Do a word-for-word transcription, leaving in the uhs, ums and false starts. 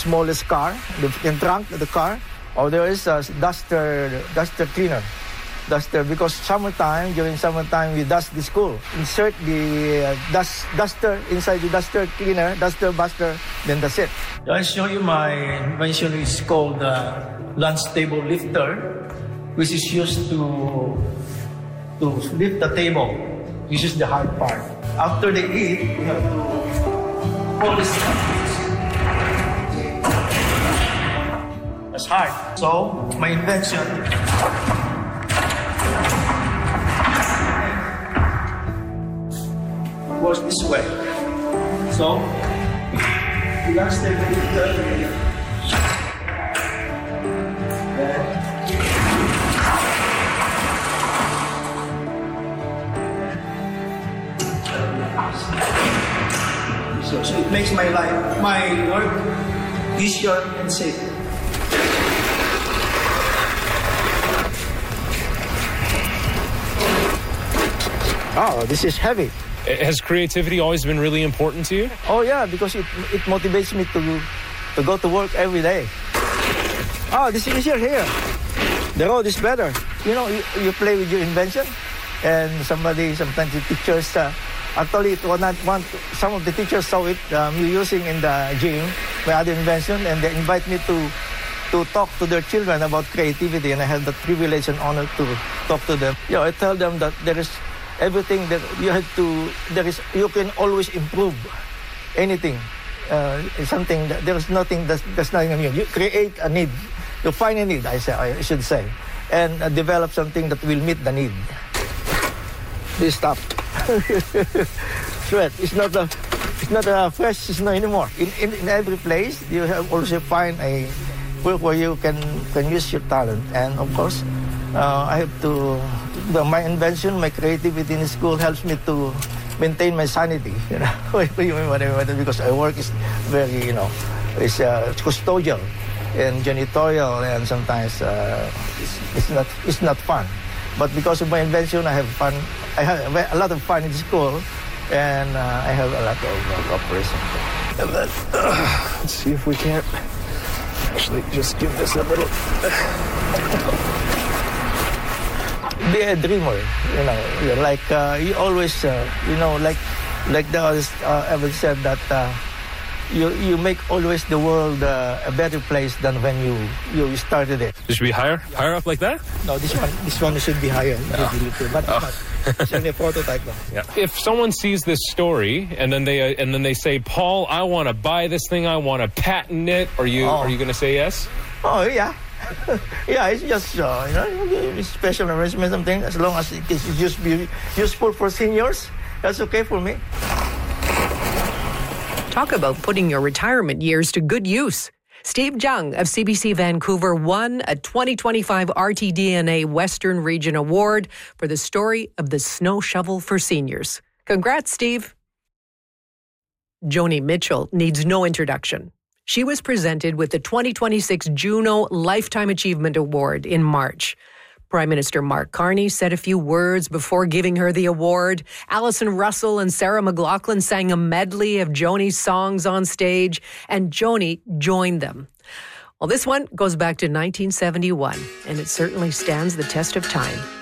smallest car, the, the trunk of the car, or there is a duster, duster cleaner. Duster, because summertime, during summertime, we dust the school. Insert the uh, dust, duster inside the duster cleaner, duster buster, then that's it. I'll show you my invention. It's called uh, lunch table lifter, which is used to, to lift the table. This is the hard part. After they eat, we have to pull this up. That's hard. So, my invention goes this way. So, the lunch table lifter. So, so it makes my life, my work easier and safer. Oh, this is heavy. Has creativity always been really important to you? Oh yeah, because it it motivates me to to go to work every day. Oh, this is easier here. The road is better. You know, you, you play with your invention, and somebody, sometimes the teachers, uh, actually, it was not one, some of the teachers saw it um, using in the gym, my other invention, and they invite me to to talk to their children about creativity, and I have the privilege and honor to talk to them. You know, I tell them that there is everything that you have to, there is, you can always improve anything. Uh, something that there is nothing that's, that's not in you. You create a need, you find a need, I say, I should say, and uh, develop something that will meet the need. This stuff, sweat. It's not a, it's not a fresh snow anymore. In, in in every place, you have also find a work where you can can use your talent, and of course, uh, I have to. The, my invention, my creativity in school helps me to maintain my sanity, you know, because our work is very, you know, it's uh, custodial and janitorial, and sometimes uh, it's, it's not it's not fun. But because of my invention, I have fun. I have a lot of fun in school, and uh, I have a lot of uh, cooperation. And then, uh, let's see if we can't actually just give this a little. Be a dreamer, you know, like uh, you always, uh, you know, like like the uh, ever said that uh, you you make always the world uh, a better place than when you you started it. It should be higher, higher up like that? No, this one this one should be higher, no. but oh. it's only a prototype. Yeah. If someone sees this story and then they uh, and then they say, Paul, I want to buy this thing, I want to patent it, are you oh. are you going to say yes? Oh yeah. Yeah, it's just uh, you know, special arrangement, something. As long as it is just be useful for seniors, that's okay for me. Talk about putting your retirement years to good use. Steve Jung of C B C Vancouver won a twenty twenty-five R T D N A Western Region Award for the story of the snow shovel for seniors. Congrats, Steve. Joni Mitchell needs no introduction. She was presented with the twenty twenty-six Juno Lifetime Achievement Award in March. Prime Minister Mark Carney said a few words before giving her the award. Alison Russell and Sarah McLachlan sang a medley of Joni's songs on stage, and Joni joined them. Well, this one goes back to nineteen seventy-one, and it certainly stands the test of time.